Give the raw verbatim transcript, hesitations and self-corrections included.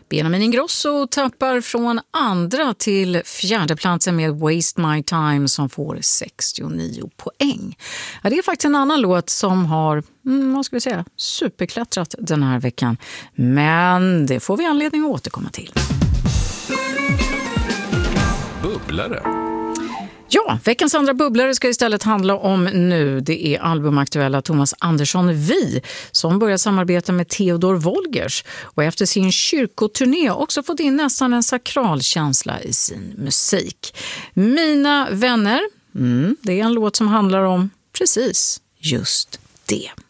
Benjamin Ingrosso tappar från andra till fjärde platsen med Waste My Time som får sextionio poäng. Ja, det är faktiskt en annan låt som har, mm, vad ska vi säga, superklättrat den här veckan. Men det får vi anledning att återkomma till. Bubblare. Ja, veckans andra bubblare ska istället handla om nu. Det är albumaktuella Thomas Andersson Vi som börjar samarbeta med Theodor Wolgers och efter sin kyrkoturné också fått in nästan en sakral känsla i sin musik. Mina vänner, mm, det är en låt som handlar om precis just det.